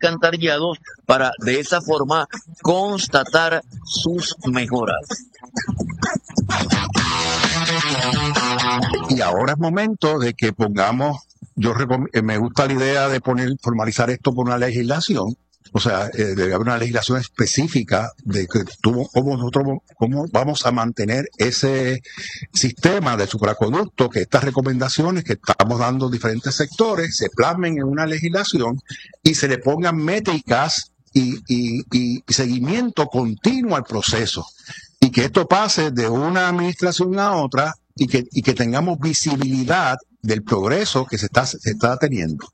alcantarillados para de esa forma constatar sus mejoras. Y ahora es momento de que pongamos, me gusta la idea de formalizar esto por una legislación. O sea, debe haber una legislación específica de cómo vamos a mantener ese sistema de superacueducto, que estas recomendaciones que estamos dando a diferentes sectores se plasmen en una legislación y se le pongan métricas y seguimiento continuo al proceso. Y que esto pase de una administración a otra y que tengamos visibilidad del progreso que se está teniendo.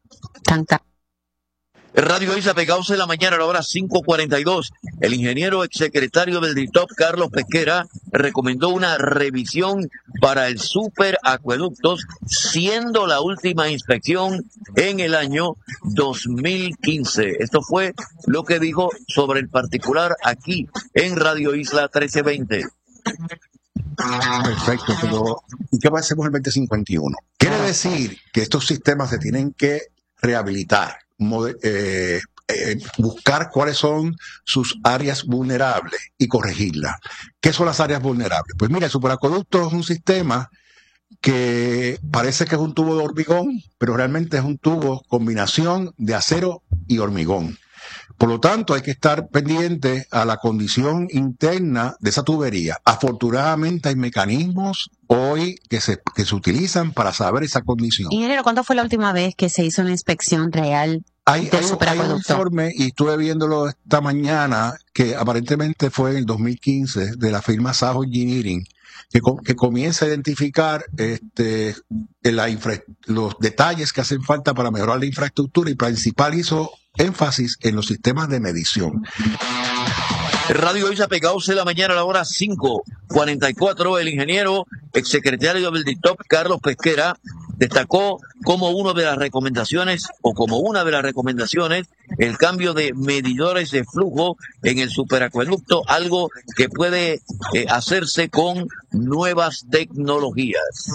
Radio Isla Pegados de la mañana a la hora 5:42. El ingeniero exsecretario del DITOP, Carlos Pesquera, recomendó una revisión para el superacueductos, siendo la última inspección en el año 2015. Esto fue lo que dijo sobre el particular aquí en Radio Isla 1320. Perfecto, pero ¿y qué va a hacer con el 2051? Quiere decir que estos sistemas se tienen que rehabilitar, buscar cuáles son sus áreas vulnerables y corregirlas. ¿Qué son las áreas vulnerables? Pues mira, el superacueducto es un sistema que parece que es un tubo de hormigón, pero realmente es un tubo combinación de acero y hormigón. Por lo tanto, hay que estar pendiente a la condición interna de esa tubería. Afortunadamente hay mecanismos hoy que se utilizan para saber esa condición. Ingeniero, ¿cuándo fue la última vez que se hizo una inspección real del superacueducto? Hay un informe, y estuve viéndolo esta mañana, que aparentemente fue en el 2015, de la firma Sajo Engineering, que comienza a identificar los detalles que hacen falta para mejorar la infraestructura, y principal hizo énfasis en los sistemas de medición. Radio Isla Pegados de la mañana a la hora 5:44. El ingeniero exsecretario del DITOP, Carlos Pesquera, destacó como una de las recomendaciones el cambio de medidores de flujo en el superacueducto, algo que puede hacerse con nuevas tecnologías.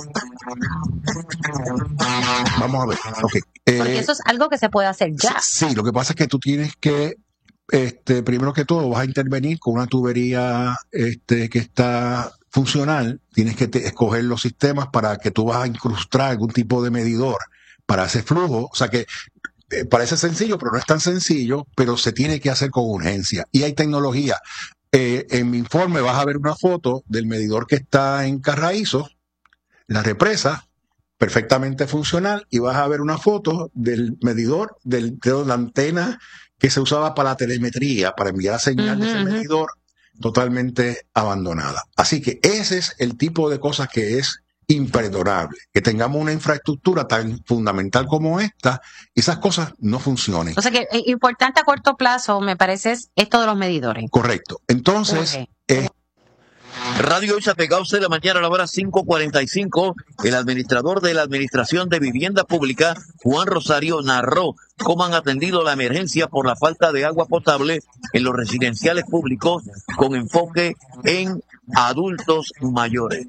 Vamos a ver. Okay. Porque eso es algo que se puede hacer ya. Sí, lo que pasa es que tú tienes que, primero que todo, vas a intervenir con una tubería que está funcional. Tienes que escoger los sistemas para que tú vas a incrustar algún tipo de medidor para ese flujo. O sea que parece sencillo, pero no es tan sencillo, pero se tiene que hacer con urgencia. Y hay tecnología. En mi informe vas a ver una foto del medidor que está en Carraízo, la represa, perfectamente funcional, y vas a ver una foto del medidor, de la antena que se usaba para la telemetría, para enviar señal de ese medidor, totalmente abandonada. Así que ese es el tipo de cosas que es imperdonable, que tengamos una infraestructura tan fundamental como esta, y esas cosas no funcionen. O sea que importante a corto plazo, me parece, es esto de los medidores. Correcto. Entonces, Radio Isla Pegados de la mañana a la hora 5:45. El administrador de la Administración de Vivienda Pública, Juan Rosario, narró cómo han atendido la emergencia por la falta de agua potable en los residenciales públicos, con enfoque en adultos mayores.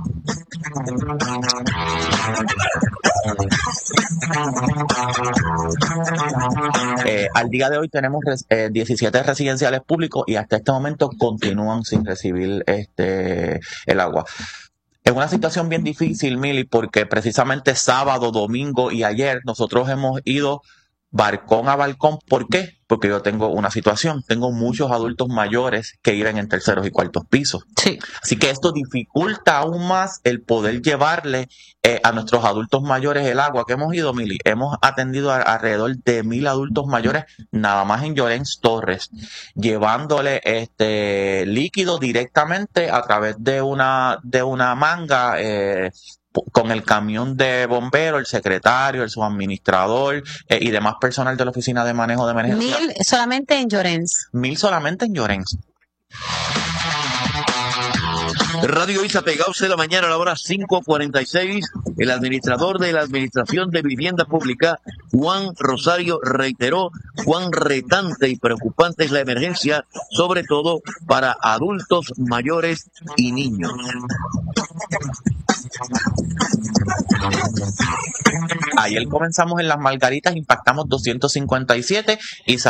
Al día de hoy tenemos 17 residenciales públicos y hasta este momento continúan sin recibir el agua. Es una situación bien difícil, Mili, porque precisamente sábado, domingo y ayer nosotros hemos ido balcón a balcón. ¿Por qué? Porque yo tengo una situación. Tengo muchos adultos mayores que viven en terceros y cuartos pisos. Sí. Así que esto dificulta aún más el poder llevarle a nuestros adultos mayores el agua. Que hemos ido, Mili, hemos atendido alrededor de 1,000 adultos mayores nada más en Llorens Torres, llevándole líquido directamente a través de una manga, con el camión de bomberos, el secretario, el subadministrador y demás personal de la Oficina de Manejo de Emergencia. 1,000 solamente en Llorens. 1,000 solamente en Llorens. Radio Isla Pegados de la mañana a la hora 5:46. El administrador de la Administración de Vivienda Pública, Juan Rosario, reiteró cuán retante y preocupante es la emergencia, sobre todo para adultos mayores y niños. Ayer comenzamos en Las Margaritas, impactamos 257 y